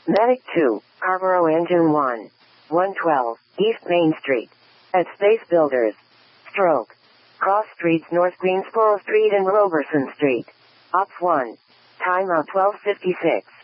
Medic 2, Carrboro Engine 1. 112, East Main Street. At Space Builders. Stroke. Cross Streets North Greensboro Street and Roberson Street. Ops 1. Timeout 12:56.